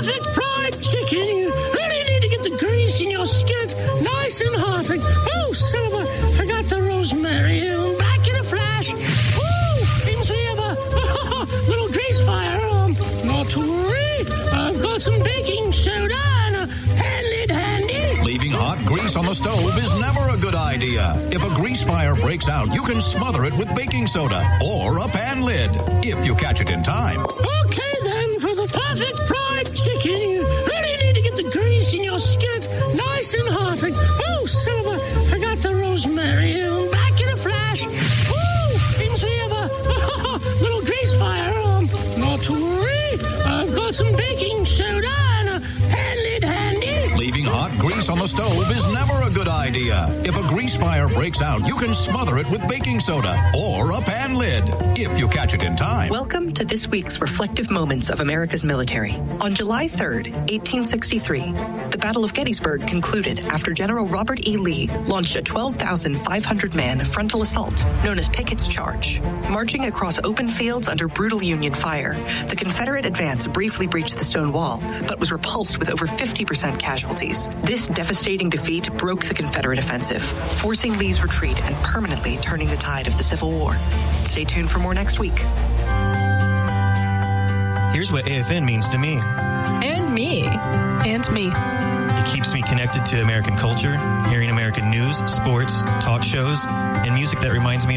perfect fried chicken, you really need to get the grease in your skillet nice and hot. Oh, Silver, forgot the rosemary. Back in a flash. Woo! Seems we have a little grease fire. Not to worry. I've got some baking soda and a pan lid handy. Leaving hot grease on the stove is never a good idea. If a grease fire breaks out, you can smother it with baking soda or a pan lid, if you catch it in time. Okay, then, for the perfect fried chicken, you really need to get the grease in your skillet nice and hot. Oh, Silver, forgot the rosemary. Back in a flash. Woo! Seems we have a little grease fire. Not to worry. I've got some baking soda and a pan lid handy. Leaving hot grease on the stove is never a good idea. If a grease fire breaks out, you can smother it with baking soda or a pan lid, if you catch it in time. Welcome to this week's Reflective Moments of America's Military. On July 3rd, 1863, the Battle of Gettysburg concluded after General Robert E. Lee launched a 12,500-man frontal assault known as Pickett's Charge. Marching across open fields under brutal Union fire, the Confederate advance briefly breached the stone wall, but was repulsed with over 50% casualties. This devastating defeat broke the Confederate offensive, forcing Lee's retreat and permanently turning the tide of the Civil War. Stay tuned for more next week. Here's what AFN means to me. And me. And me. It keeps me connected to American culture, hearing American news, sports, talk shows, and music that reminds me